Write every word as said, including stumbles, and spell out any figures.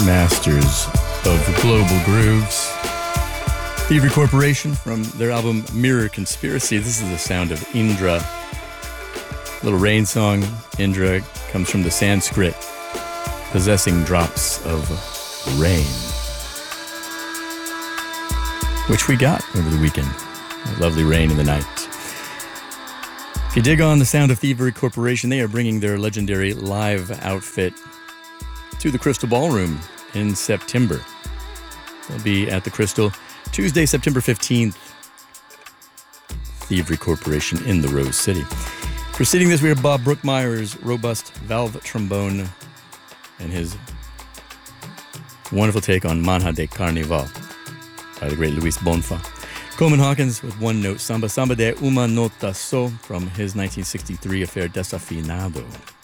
Masters of Global Grooves. Thievery Corporation from their album Mirror Conspiracy. This is the sound of Indra. Little rain song. Indra comes from the Sanskrit, possessing drops of rain, which we got over the weekend. Lovely rain in the night. If you dig on the sound of Thievery Corporation, they are bringing their legendary live outfit to the Crystal Ballroom in September. They'll be at the Crystal Tuesday, September fifteenth. Thievery Corporation in the Rose City. Preceding this, we have Bob Brookmeyer's robust valve trombone and his wonderful take on Manha de Carnival by the great Luis Bonfa. Coleman Hawkins with One Note Samba, Samba de Uma Nota So from his nineteen sixty-three affair Desafinado.